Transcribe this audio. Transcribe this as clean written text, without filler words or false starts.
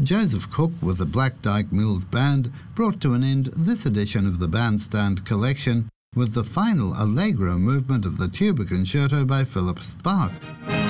Joseph Cook with the Black Dyke Mills Band brought to an end this edition of the Bandstand Collection with the final Allegro movement of the Tuba Concerto by Philip Sparke.